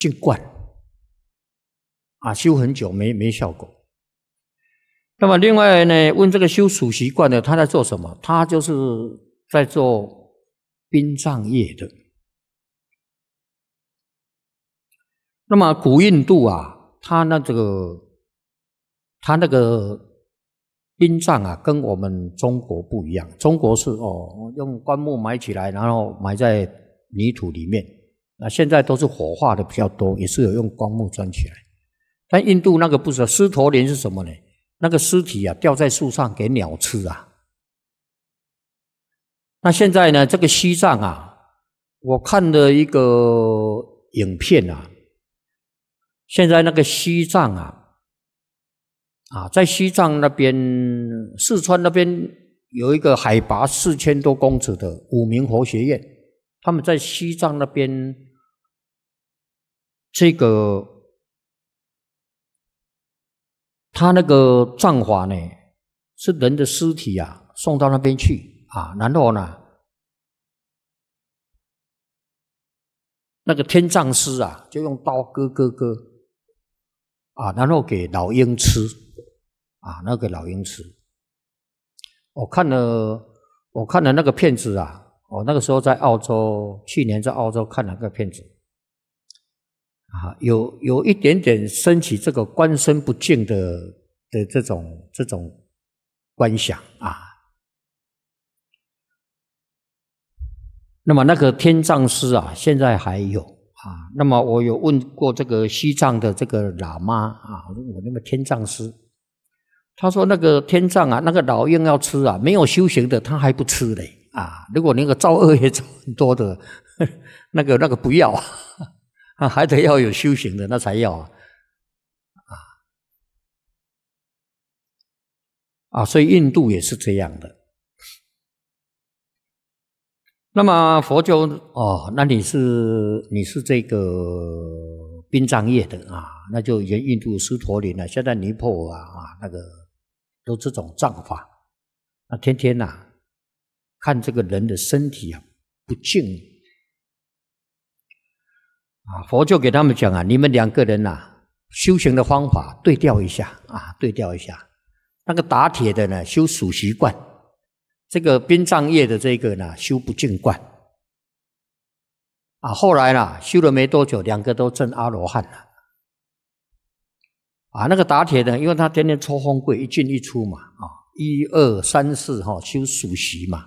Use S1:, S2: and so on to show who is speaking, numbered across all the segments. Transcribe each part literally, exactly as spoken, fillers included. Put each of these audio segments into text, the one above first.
S1: 净观啊，修很久没没效果。那么另外呢，问这个修属习观的，他在做什么？他就是在做殡葬业的。那么古印度啊，他那这个他那个殡葬啊，跟我们中国不一样。中国是哦，用棺木埋起来，然后埋在泥土里面。那现在都是火化的比较多，也是有用棺木装起来。但印度那个不是，狮驼莲是什么呢？那个尸体啊，吊在树上给鸟吃啊。那现在呢，这个西藏啊，我看了一个影片啊，现在那个西藏啊，啊，在西藏那边，四川那边有一个海拔四千多公尺的五明佛学院，他们在西藏那边，这个他那个葬法呢，是人的尸体啊，送到那边去啊，然后呢，那个天葬师啊，就用刀割割割啊，然后给老鹰吃啊，那个老鹰吃。我看了，我看了那个片子啊，我那个时候在澳洲，去年在澳洲看了个片子啊，有有一点点升起这个观身不净的的这种这种观想啊。那么那个天葬师啊，现在还有啊。那么我有问过这个西藏的这个喇嘛啊，我那个天葬师，他说那个天葬啊，那个老鹰要吃啊，没有修行的他还不吃嘞啊。如果那个造恶业造很多的，那个那个不要啊，还得要有修行的那才要啊。啊，所以印度也是这样的。那么佛就哦，那你是你是这个殡葬业的啊，那就原印度狮驼岭啊，现在尼泊尔啊啊那个都这种葬法，那天天呐、啊、看这个人的身体啊不净啊，佛就给他们讲啊，你们两个人呐、啊、修行的方法对调一下啊，对调一下。那个打铁的呢修属习观。这个殡葬业的这个呢，修不净观啊，后来呢，修了没多久，两个都证阿罗汉了啊。那个打铁呢，因为他天天抽风柜，一进一出嘛，啊，一二三四哈，修属习嘛，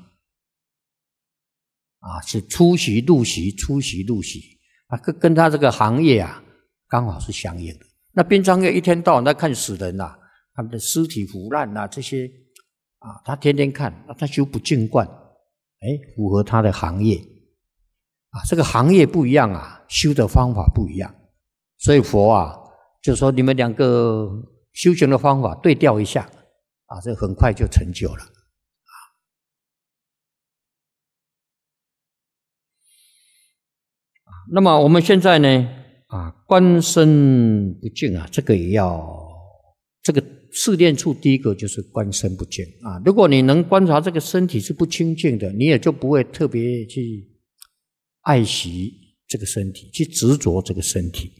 S1: 啊，是出习入习，出习入习啊，跟跟他这个行业啊，刚好是相应的。那殡葬业一天到晚在看死人呐、啊，他们的尸体腐烂呐、啊，这些。啊，他天天看，他修不净观，哎，符合他的行业啊。这个行业不一样啊，修的方法不一样，所以佛啊，就说你们两个修行的方法对调一下啊，这很快就成就了啊。那么我们现在呢，啊，观身不净啊，这个也要这个。试炼处第一个就是观身不净啊！如果你能观察这个身体是不清净的，你也就不会特别去爱惜这个身体，去执着这个身体。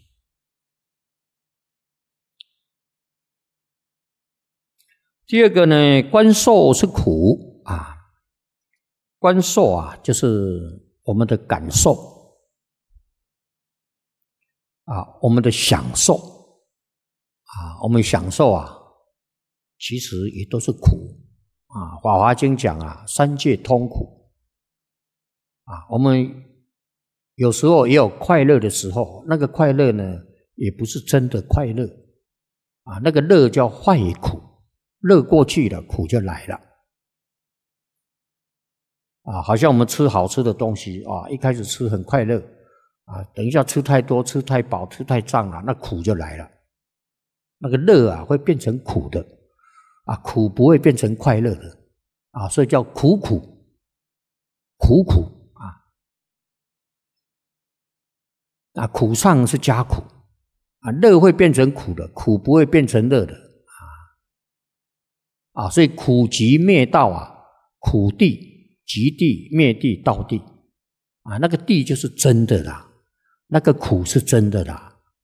S1: 第二个呢，观受是苦啊，观受啊，就是我们的感受啊，我们的享受啊，我们享受啊。其实也都是苦啊，《法华经》讲啊，三界通苦啊。我们有时候也有快乐的时候，那个快乐呢，也不是真的快乐啊。那个乐叫坏苦，乐过去了，苦就来了啊。好像我们吃好吃的东西啊，一开始吃很快乐啊，等一下吃太多、吃太饱、吃太胀了，那苦就来了。那个乐啊，会变成苦的。啊，苦不会变成快乐的啊，所以叫苦苦苦苦啊啊，苦上是加苦啊，乐会变成苦的，苦不会变成乐的啊啊，所以苦集灭道啊，苦地极地灭地道地啊，那个地就是真的啦， 那个苦是真的啦。